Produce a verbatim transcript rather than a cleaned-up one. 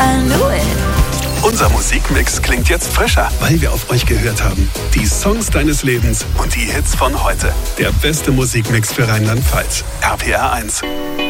I knew it. Unser Musikmix klingt jetzt frischer, weil wir auf euch gehört haben. Die Songs deines Lebens und die Hits von heute. Der beste Musikmix für Rheinland-Pfalz. R P R eins.